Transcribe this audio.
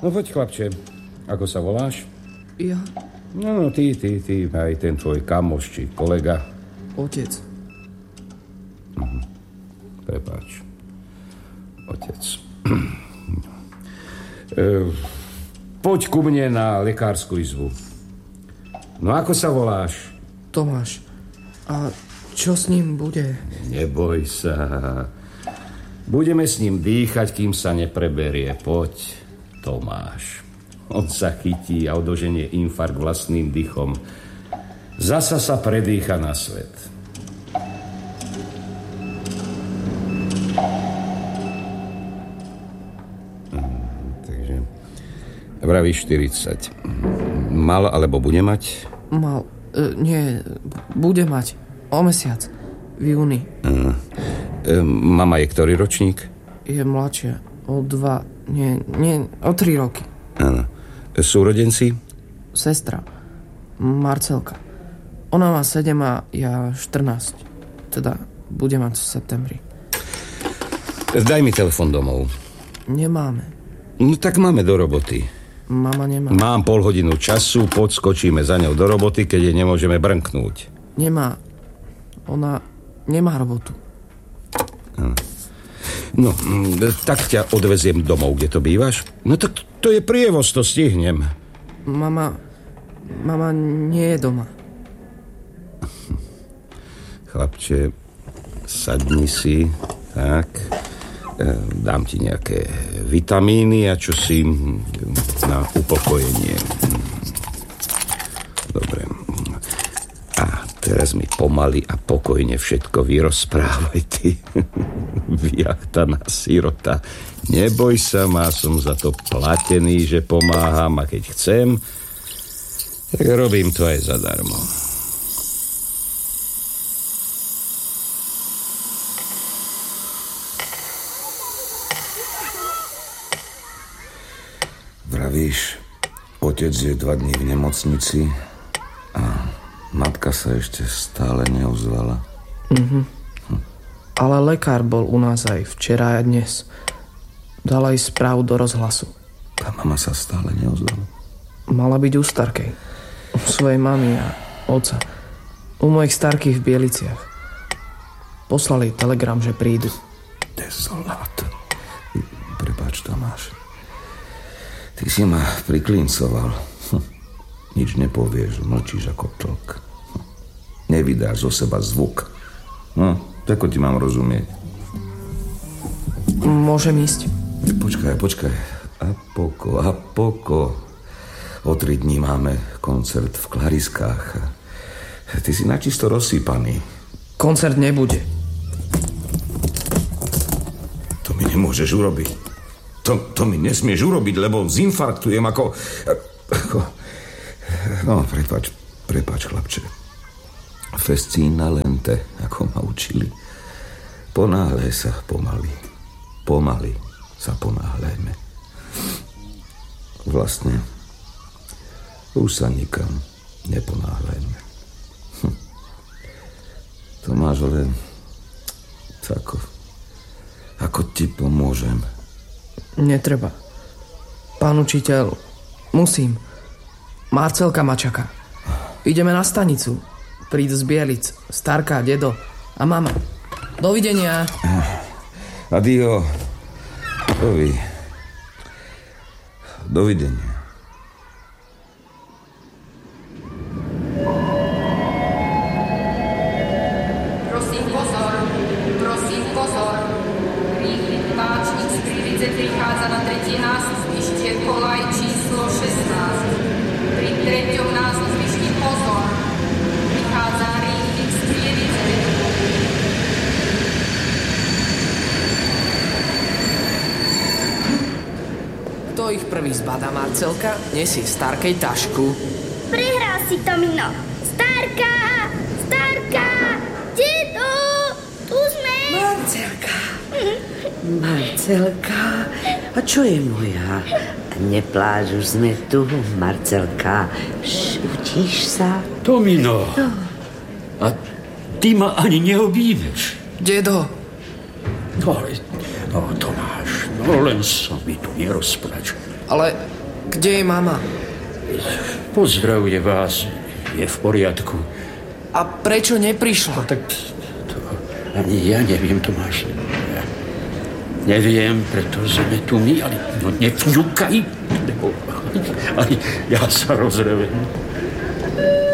No poď, chlapče. Ako sa voláš? Ja? No, ty, aj ten tvoj kamoš, či kolega. Otec. Prepáč. Otec. Poď ku mne na lekársku izbu. No ako sa voláš? Tomáš. A čo s ním bude? Neboj sa. Budeme s ním dýchať, kým sa nepreberie. Poď, Tomáš. On sa chytí a odoženie infarkt vlastným dýchom. Zasa sa predýcha na svet. Takže vravíš 40. Mal alebo bude mať? Mal. Nie, bude mať. O mesiac. V júni. Mama je ktorý ročník? Je mladšia. O 2. Nie, o 3 roky. Áno. Súrodenci? Sestra. Marcelka. Ona má 7 a ja 14. Teda bude mať v septembri. Daj mi telefon domov. Nemáme. No tak máme do roboty. Mama nemá. Mám pol hodinu času, podskočíme za ňou do roboty, keď jej nemôžeme brnknúť. Nemá. Ona nemá robotu. No, tak ťa odveziem domov, kde to bývaš. No tak to je prievoz, to stihnem. Mama nie je doma. Chlapče, sadni si, tak. Dám ti nejaké vitamíny a čosi na upokojenie. Dobre. A teraz mi pomaly a pokojne všetko vyrozprávaj, ty. Vyjachtaná sirota. Neboj sa, som za to platený, že pomáham, a keď chcem, tak robím to aj zadarmo. Vravíš, otec je 2 dní v nemocnici a matka sa ešte stále neozvala. Ale lekár bol u nás aj včera a dnes. Dal aj správu do rozhlasu. Tá mama sa stále neozvala. Mala byť u starkej. U svojej mamy a otca. U mojich starkých v Bieliciach. Poslali telegram, že prídu. Dezolát. Prepáč, Tomáš. Ty si ma priklincoval. Nič nepovieš, mlčíš ako tlk. Nevydáš zo seba zvuk. No, tako ti mám rozumieť. Môžem ísť? Počkaj. A poko. O 3 dní máme koncert v Klariskách. Ty si načisto rozsýpaný. Koncert nebude. To mi nemôžeš urobiť. To mi nesmieš urobiť, lebo zinfarktujem ako... No, prepáč, chlapče. Fescina lente, ako ma učili. Ponáhľaj sa pomaly sa ponáhľajme. Vlastne už sa nikam neponáhľajme. To máš len ako ti pomôžem. Netreba. Pán učiteľ, musím. Marcelka ma čaká. Ideme na stanicu. Prídu z Bielic. Starka, dedo a mama. Dovidenia. Adio. Dovidenia. Prosím pozor. Rýchly páčnik z Krivice prichádza na 3. nástupište kolaj číslo 16. Pri 3. nástupišti pozor. Prichádza rýchly z Krivice. Kto ich prvý zbadá, Marcelka? Nesie Starkej tašku. Prihral si, Tomino. Starka! Dedo! Tu sme! Marcelka, a čo je moja? Nepláč, už sme tu, Marcelka. Učíš sa? Tomino, a ty ma ani neobjímeš. Dedo! No, Tomáš, len sa mi tu nerozplač. Ale kde je mama? Pozdravuje vás. Je v poriadku. A prečo neprišla? Tak to ani ja neviem, Tomáš. Ja neviem, preto sme tu my, ale no nevňukaj, lebo aj ja sa rozrevem.